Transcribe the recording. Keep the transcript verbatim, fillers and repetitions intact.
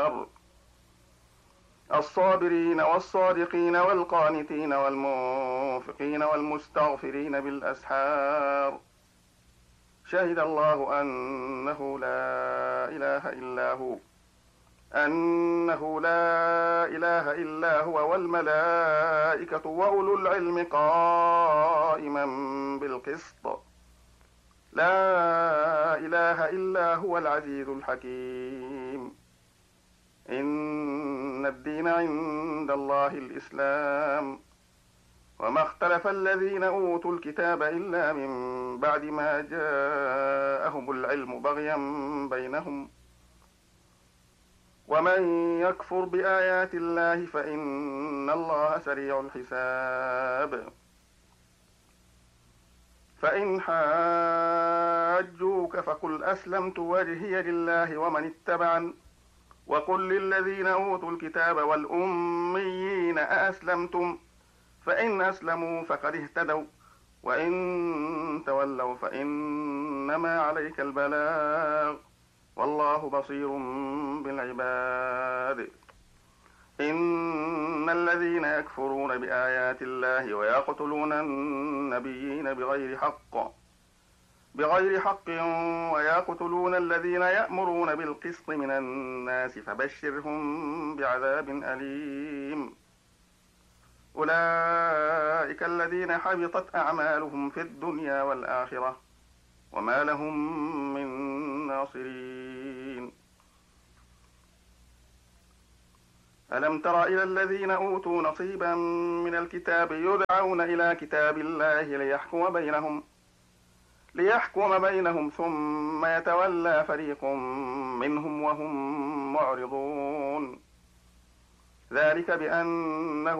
الصابرين والصادقين والقانتين والمنفقين والمستغفرين بالأسحار شهد الله أنه لا إله إلا هو أنه لا إله إلا هو والملائكة وأولو العلم قائما بالقسط لا إله إلا هو العزيز الحكيم إن الدين عند الله الإسلام وما اختلف الذين أوتوا الكتاب إلا من بعد ما جاءهم العلم بغيا بينهم ومن يكفر بآيات الله فإن الله سريع الحساب فإن حاجوك فقل أسلمت وجهي لله ومن اتبعن وقل للذين أوتوا الكتاب والأميين أأسلمتم فإن أسلموا فقد اهتدوا وإن تولوا فإنما عليك البلاغ والله بصير بالعباد إن الذين يكفرون بآيات الله ويقتلون النبيين بغير حق بغير حق ويقتلون الذين يأمرون بالقسط من الناس فبشرهم بعذاب أليم أولئك الذين حبطت أعمالهم في الدنيا والآخرة وما لهم من ناصرين ألم تر إلى الذين أوتوا نصيبا من الكتاب يدعون إلى كتاب الله ليحكم بينهم ليحكم بينهم ثم يتولى فريق منهم وهم معرضون ذلك بأنه